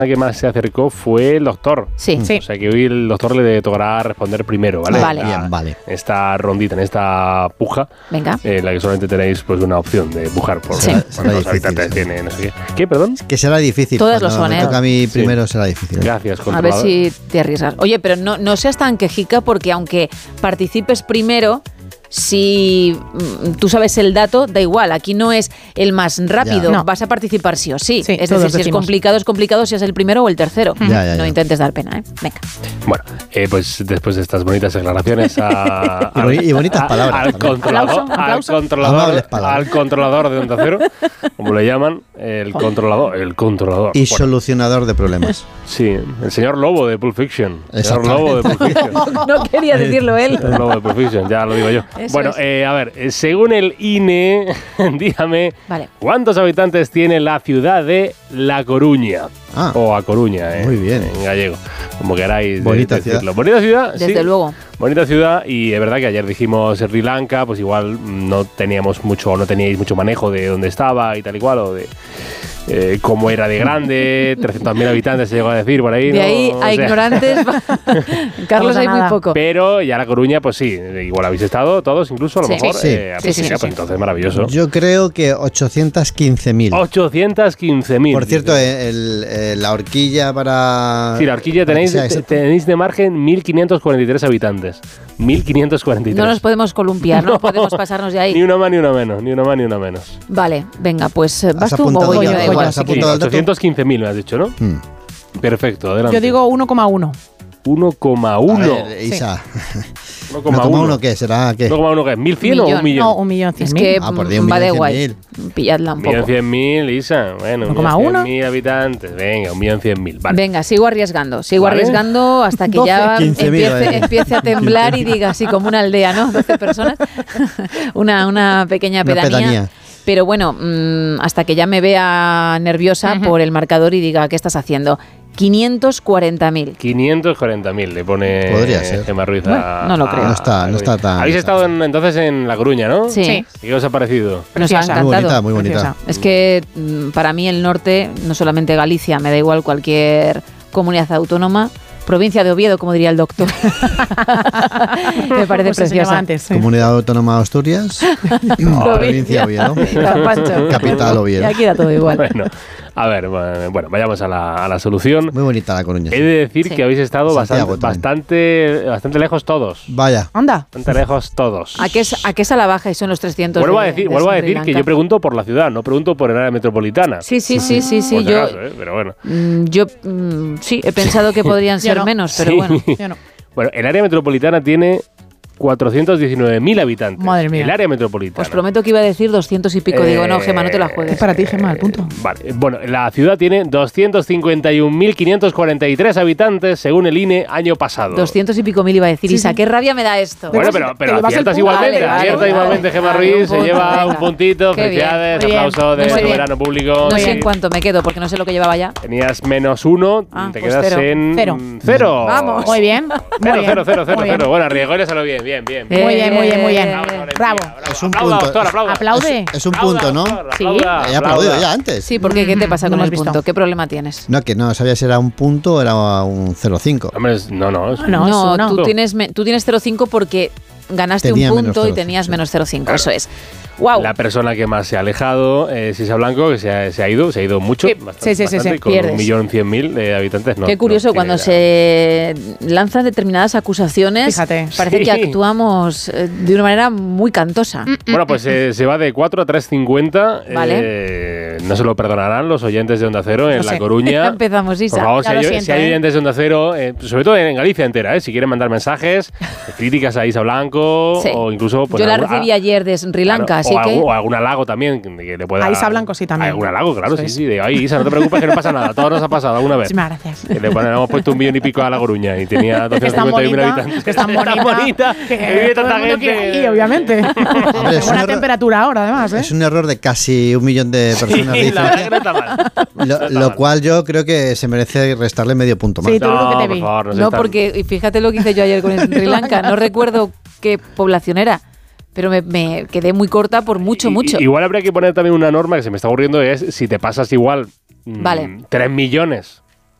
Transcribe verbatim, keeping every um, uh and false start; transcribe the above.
que más se acercó fue el doctor. Sí. O sí. sea que hoy el doctor le tocará responder primero, ¿vale? Vale. Esta, Bien, vale. esta rondita, en esta puja, Venga. en eh, la que solamente tenéis pues una opción de pujar por, Sí. por los habitantes que tiene, no sé qué. ¿Qué, perdón? Que será difícil. Todas Cuando lo son, me ¿eh? toca a mí Sí. primero será difícil. Gracias, A ver controlador. si te arriesgas. Oye, pero no, no seas tan quejica porque aunque participes primero, si mm, tú sabes el dato, da igual. Aquí no es el más rápido. No. Vas a participar sí o sí. Sí, es todos decir, si es decimos. complicado, es complicado si es el primero o el tercero. Ya, ya, no ya. intentes dar pena, ¿eh? Venga. Bueno, eh, pues después de estas bonitas declaraciones a, Y boni- y bonitas a- palabras al, también. controlador, Aplauso, aplauso. al controlador, Amables palabras. al controlador de Onda Cero, como le llaman, el controlador, el controlador. Y Bueno, solucionador de problemas. sí, el señor Lobo de Pulp Fiction. El señor Exactamente. Lobo de Pulp Fiction. No quería decirlo él. El Lobo de Pulp Fiction, ya lo digo yo. Eso bueno, es. eh, a ver, eh, según el I N E, dígame, Vale. ¿cuántos habitantes tiene la ciudad de La Coruña? Ah. O A Coruña, eh, Muy bien. en gallego, como queráis de- Bonita decirlo. ciudad. Bonita ciudad, Desde sí. luego. Bonita ciudad, y es verdad que ayer dijimos Sri Lanka, pues igual no teníamos mucho, no teníais mucho manejo de dónde estaba y tal y cual, o de eh, cómo era de grande, trescientos mil habitantes se llegó a decir por ahí. De ¿no? ahí O a sea, ignorantes. Carlos, Vamos a hay muy nada. poco. Pero ya La Coruña, pues sí, igual habéis estado todos, incluso a lo Sí. mejor. Sí. eh, Sí, sí, pues, sí, pues sí. entonces maravilloso. Yo creo que ochocientos quince mil. ochocientos quince mil. Por cierto, el, el- la horquilla para... Sí, la horquilla para que tenéis, sea te- exacto. tenéis de margen mil quinientos cuarenta y tres habitantes. mil quinientos cuarenta y tres. No nos podemos columpiar, no, podemos pasarnos de ahí. Ni una más ni una menos, ni una más ni una menos. Vale, venga, pues eh, vas ¿Has tú o apuntado voy yo, ya? da Voy igual. yo, ¿Has si quieres. apuntado el dato? ochocientos quince mil me has dicho, ¿no? Hmm. Perfecto, adelante. Yo digo uno coma uno. uno coma A uno. ver, Isa. uno ¿uno coma uno qué? ¿Será qué? uno coma uno qué? ¿mil cien o un Millón. millón? No, un millón cien Es mil. que Ah, por mm, Dios, un va de millón guay. cien Pilladla un Un millón poco. cien mil, Isa. Bueno, un ¿uno coma millón uno? cien mil habitantes. Venga, un millón cien mil. Vale. Venga, sigo arriesgando, sigo Vale. arriesgando hasta que doce, ya quince mil, empiece, eh. empiece a temblar y diga así como una aldea, ¿no? doce personas, una, una pequeña Una pedanía. pedanía. Pero bueno, mmm, hasta que ya me vea nerviosa Ujú. por el marcador y diga, ¿qué estás haciendo? quinientos cuarenta mil. quinientos cuarenta mil le pone Podría ser. Gemma Ruiz Bueno, a- no lo creo. a- No está- no está tan- Habéis estado en- entonces en La Coruña, ¿no? Sí, Sí. ¿Y qué os ha parecido? nos ha Preciosa. encantado. Muy bonita, muy bonita. Preciosa. Es que mm, para mí el norte, no solamente Galicia, me da igual cualquier comunidad autónoma, provincia de Oviedo, como diría el doctor. Me parece Pues se llamaba preciosa. antes, sí. Comunidad Autónoma de Asturias. Provincia Oviedo. Pancho. Capital Oviedo. Y aquí da todo igual. Bueno, a ver, bueno, vayamos a la, a la solución. Muy bonita La Coruña. He de decir Sí. que habéis estado Santiago bastante, también. bastante, bastante lejos todos. Vaya. Anda. Bastante lejos todos. ¿A qué, es, ¿A qué es a la baja y son los trescientos? Vuelvo a de- decir, de vuelvo a Sri decir que Lanka? yo pregunto por la ciudad, no pregunto por el área metropolitana. Sí, sí, sí, sí, sí. Por si Yo, acaso, ¿eh? Pero bueno. mm, yo mm, sí, he pensado que podrían Yo ser no. menos, pero Sí. bueno. Yo no. Bueno, el área metropolitana tiene cuatrocientos diecinueve mil habitantes. Madre mía. El área metropolitana. Os prometo que iba a decir doscientos y pico. Eh, Digo, no, Gemma, no te la Es juegues. para ti, Gemma, el punto. Vale, bueno, la ciudad tiene doscientos cincuenta y un mil quinientos cuarenta y tres habitantes según el I N E año pasado. Doscientos y pico mil iba a decir. Sí, Isa, sí. qué rabia me da esto. Bueno, Te pero, pero llevas el aciertas punto. igualmente, Vale, vale, acierta vale. igualmente Gemma Vale, Ruiz, un se punto, lleva venga. un puntito, Qué bien. felicidades, Muy bien. aplauso de Muy bien. soberano público. No Muy sé bien. en cuánto me quedo porque no sé lo que llevaba ya. Tenías menos uno, Ah, te pues quedas cero. en Cero. cero. Vamos. Muy bien. Muy Cero, bien. cero, cero, cero, Muy bien. cero. Bueno, arriesgó y le salió bien, bien, bien. Eh, Muy bien, muy bien, muy bien. Bravo, Florencia, Bravo. Es un Aplauda, punto. doctor, aplauda. Aplaude. Es un Aplauda, punto, ¿no? doctor, Sí. aplauda, He aplaudido aplauda. ya antes. Sí, porque ¿qué te pasa No con lo el has visto. punto? ¿Qué problema tienes? No, que no sabía si era un punto o era un cero coma cinco. Hombre, es- no, no. es- No, No, es uno. tú tienes, me- tú tienes cero coma cinco porque ganaste Tenía un menos punto y cero coma cinco, tenías sí. menos cero coma cinco. Claro. Eso es. ¡Wow! La persona que más se ha alejado es Isa Blanco, que se ha, se ha ido, se ha ido mucho. Sí, bastante, sí, sí, sí, bastante, sí, con pierdes. un millón cien mil de habitantes. No, Qué curioso, no cuando tiene se lanzan determinadas acusaciones, Fíjate. parece Sí. que actuamos eh, de una manera muy cantosa. nada. Bueno, pues eh, se va de cuatro a tres cincuenta. Vale. Eh, no se lo perdonarán los oyentes de Onda Cero en No La sé. Coruña. Empezamos, Isa. Por favor, Ya si lo hay, siento, si hay ¿eh? oyentes de Onda Cero, eh, sobre todo en Galicia entera, eh, si quieren mandar mensajes, críticas a Isa Blanco Sí. o incluso... pues, Yo la algún- recibí a- ayer de Sri Lanka, claro, así o, que... algún, o algún halago también que le pueda... A Isa Blanco sí también. Algún halago, claro, Eso sí, es. sí. De, ay, Isa, no te preocupes que no pasa nada, todo nos ha pasado alguna vez. Muchísimas gracias. Que le ponen- hemos puesto un millón y pico a La Coruña y tenía Que es doscientos tan cincuenta y mil bonita, habitantes. que es tan Es bonita, bonita, que que vive todo tanta el mundo quiere gente. ir, obviamente. Hombre, es un Buena error- temperatura ahora, además, ¿eh? Es un error de casi un millón de personas de Sí, la verdad que diferencia. no está mal. No Lo, está lo mal. cual yo creo que se merece restarle medio punto más. Sí, tú lo que No, te por vi. favor, no, No, está- porque y fíjate lo que hice yo ayer con Sri Lanka. No recuerdo qué población era, pero me, me quedé muy corta por mucho, I- mucho. Igual habría que poner también una norma que se me está ocurriendo, es si te pasas igual mm, Vale. tres millones